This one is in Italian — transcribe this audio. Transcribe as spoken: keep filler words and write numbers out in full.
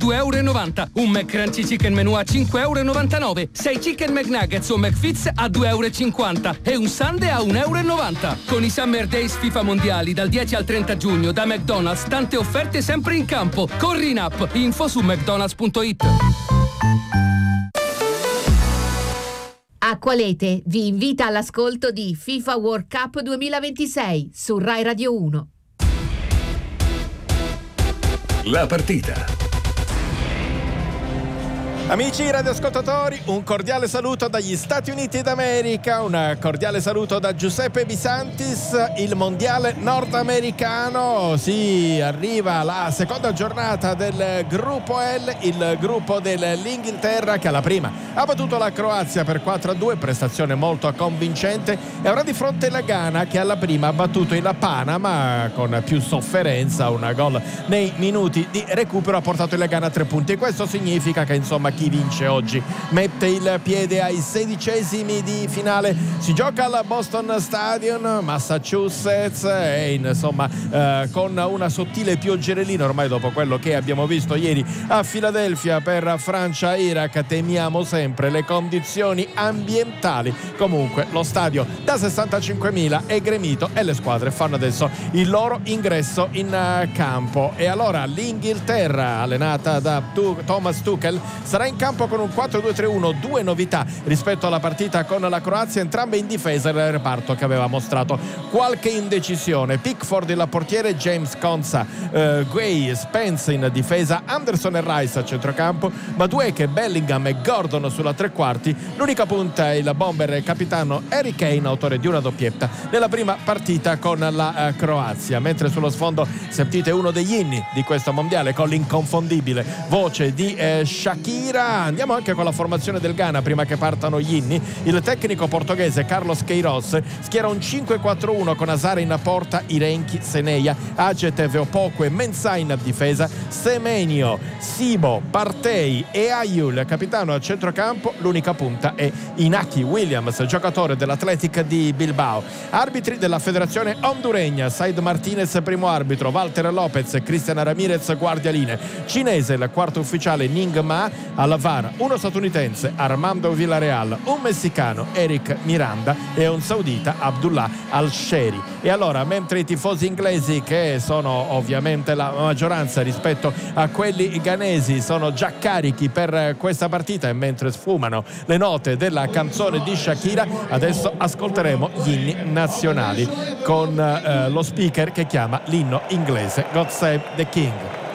due euro e novanta. Un McCrunchy Chicken Menù a cinque euro e novantanove. sei Chicken McNuggets o McFits a due euro e cinquanta. E un Sundae a un euro e novanta. Con i Summer Days FIFA Mondiali dal dieci al trenta giugno da McDonald's, tante offerte sempre in campo. Corri in app. Info su mcdonalds punto it. Acqualete vi invita all'ascolto di FIFA World Cup duemilaventisei su Rai Radio uno. La partita. Amici radioascoltatori, un cordiale saluto dagli Stati Uniti d'America, un cordiale saluto da Giuseppe Bisantis. Il mondiale nordamericano, sì, arriva la seconda giornata del gruppo L, il gruppo dell'Inghilterra che alla prima ha battuto la Croazia per quattro a due, prestazione molto convincente, e avrà di fronte la Ghana che alla prima ha battuto il Panama con più sofferenza, un gol nei minuti di recupero ha portato il Ghana a tre punti, e questo significa che insomma chi vince oggi mette il piede ai sedicesimi di finale. Si gioca al Boston Stadium, Massachusetts, e insomma eh, con una sottile pioggerellina ormai dopo quello che abbiamo visto ieri a Filadelfia per Francia-Iraq. Temiamo sempre le condizioni ambientali. Comunque lo stadio da sessantacinquemila è gremito e le squadre fanno adesso il loro ingresso in campo. E allora l'Inghilterra, allenata da Thomas Tuchel, sarà in campo con un quattro due tre uno, due novità rispetto alla partita con la Croazia, entrambe in difesa del reparto che aveva mostrato qualche indecisione. Pickford il portiere, James Konsa, eh, Guay, Spence in difesa, Anderson e Rice a centrocampo, Madueke, Bellingham e Gordon sulla tre quarti. L'unica punta è il bomber capitano Harry Kane, autore di una doppietta nella prima partita con la eh, Croazia, mentre sullo sfondo sentite uno degli inni di questo mondiale con l'inconfondibile voce di eh, Shakira. Andiamo anche con la formazione del Ghana prima che partano gli inni. Il tecnico portoghese Carlos Queiroz schiera un cinque quattro uno con Azar in porta, Irenchi, Seneia, Agetev, Opoku, Mensah in difesa, Semenyo, Sibo, Partey e Ayul capitano a centrocampo. L'unica punta è Inaki Williams, giocatore dell'Athletic di Bilbao. Arbitri della federazione honduregna: Said Martinez primo arbitro, Walter Lopez, Cristian Ramirez guardialine. Cinese il quarto ufficiale Ning Ma, alla V A R uno statunitense Armando Villarreal, un messicano Eric Miranda e un saudita Abdullah Al-Sheri. E allora, mentre i tifosi inglesi, che sono ovviamente la maggioranza rispetto a quelli ghanesi, sono già carichi per questa partita, e mentre sfumano le note della canzone di Shakira, adesso ascolteremo gli inni nazionali con eh, lo speaker che chiama l'inno inglese God Save the King.